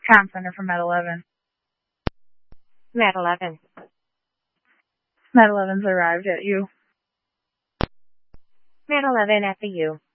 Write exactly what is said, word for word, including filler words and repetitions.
Comm Center for Med eleven. Med eleven. Med eleven's arrived at you. Med eleven at the U.